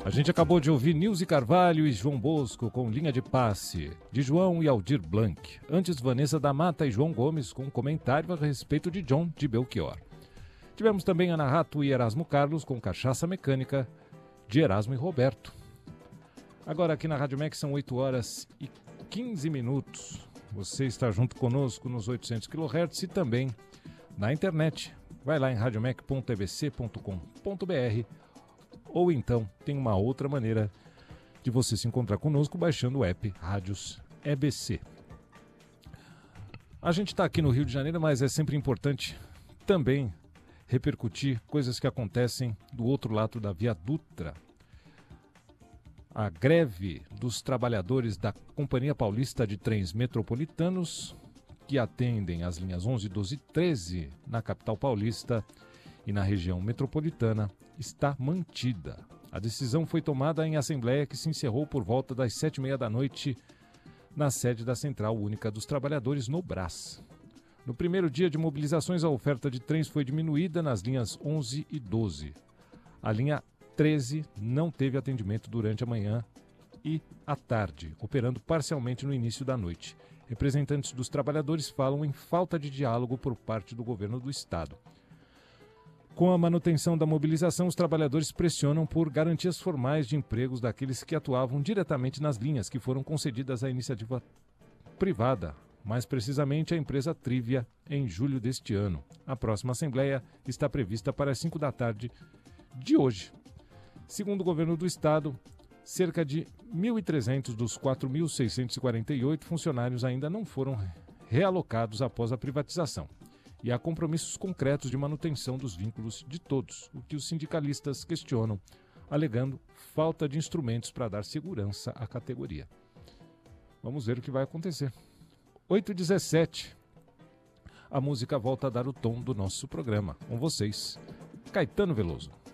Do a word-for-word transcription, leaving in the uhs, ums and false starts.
A gente acabou de ouvir Nilce Carvalho e João Bosco com Linha de Passe, de João e Aldir Blanc. Antes, Vanessa da Mata e João Gomes com um comentário a respeito de John de Belchior. Tivemos também Ana Rato e Erasmo Carlos com Cachaça Mecânica, de Erasmo e Roberto. Agora aqui na Rádio M E C são oito horas e quinze minutos. Você está junto conosco nos oitocentos quilohertz e também na internet. Vai lá em radiomec ponto e b c ponto com ponto b r ou então tem uma outra maneira de você se encontrar conosco baixando o app Rádios E B C. A gente está aqui no Rio de Janeiro, mas é sempre importante também repercutir coisas que acontecem do outro lado da Via Dutra. A greve dos trabalhadores da Companhia Paulista de Trens Metropolitanos, que atendem as linhas onze, doze e treze na capital paulista e na região metropolitana, está mantida. A decisão foi tomada em assembleia que se encerrou por volta das sete e meia da noite na sede da Central Única dos Trabalhadores, no Brás. No primeiro dia de mobilizações, a oferta de trens foi diminuída nas linhas onze e doze. A linha treze não teve atendimento durante a manhã e à tarde, operando parcialmente no início da noite. Representantes dos trabalhadores falam em falta de diálogo por parte do governo do estado. Com a manutenção da mobilização, os trabalhadores pressionam por garantias formais de empregos daqueles que atuavam diretamente nas linhas que foram concedidas à iniciativa privada, mais precisamente à empresa Trivia, em julho deste ano. A próxima assembleia está prevista para as cinco da tarde de hoje. Segundo o governo do estado, cerca de mil e trezentos dos quatro mil seiscentos e quarenta e oito funcionários ainda não foram realocados após a privatização. E há compromissos concretos de manutenção dos vínculos de todos, o que os sindicalistas questionam, alegando falta de instrumentos para dar segurança à categoria. Vamos ver o que vai acontecer. oito e dezessete, a música volta a dar o tom do nosso programa. Com vocês, Caetano Veloso.